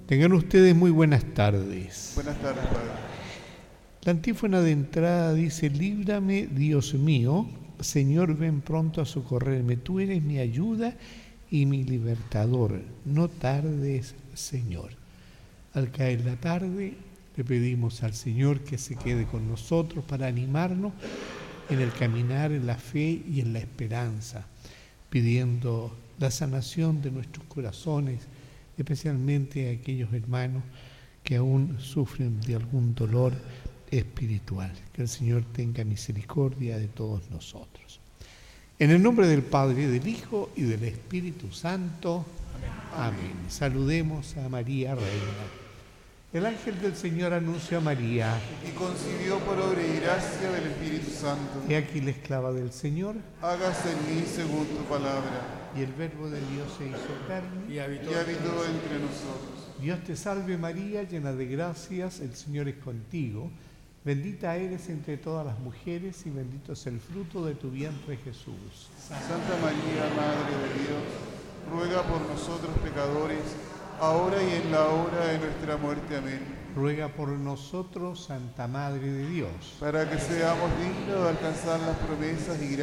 Tengan ustedes muy buenas tardes. Buenas tardes, Padre. La antífona de entrada dice: líbrame, Dios mío, Señor, ven pronto a socorrerme. Tú eres mi ayuda y mi libertador. No tardes, Señor. Al caer la tarde, le pedimos al Señor que se quede con nosotros para animarnos en el caminar, en la fe y en la esperanza, pidiendo la sanación de nuestros corazones, especialmente a aquellos hermanos que aún sufren de algún dolor espiritual. Que el Señor tenga misericordia de todos nosotros. En el nombre del Padre, del Hijo y del Espíritu Santo. Amén. Amén. Saludemos a María, Reina. El ángel del Señor anunció a María. Y concibió por obra y gracia del Espíritu Santo. He aquí la esclava del Señor. Hágase en mí según tu palabra. Y el Verbo de Dios se hizo carne y habitó entre nosotros. Dios te salve María, llena de gracias, el Señor es contigo. Bendita eres entre todas las mujeres y bendito es el fruto de tu vientre Jesús. Santa María, Madre de Dios, ruega por nosotros pecadores, ahora y en la hora de nuestra muerte. Amén. Ruega por nosotros, Santa Madre de Dios, para que seamos dignos de alcanzar las promesas y gracias